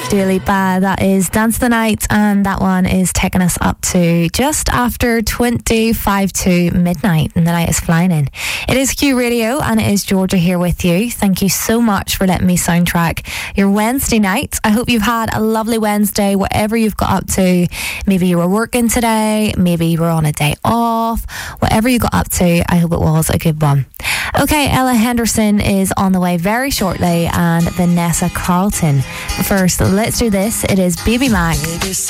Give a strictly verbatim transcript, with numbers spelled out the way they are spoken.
Dua Lipa, that is Dance the Night, and that one is taking us up to just after twenty-five to midnight, and the night is flying in. It is Q Radio, and it is Georgia here with you. Thank you so much for letting me soundtrack your Wednesday night. I hope you've had a lovely Wednesday, whatever you've got up to. Maybe you were working today, maybe you were on a day off, whatever you got up to, I hope it was a good one. Okay, Ella Henderson is on the way very shortly, and Vanessa Carlton. But first, let's do this. It is Baby Mac.